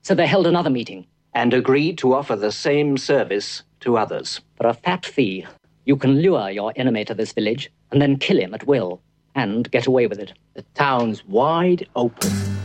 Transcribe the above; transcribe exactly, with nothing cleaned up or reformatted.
So they held another meeting. And agreed to offer the same service to others. For a fat fee, you can lure your enemy to this village and then kill him at will and get away with it. The town's wide open.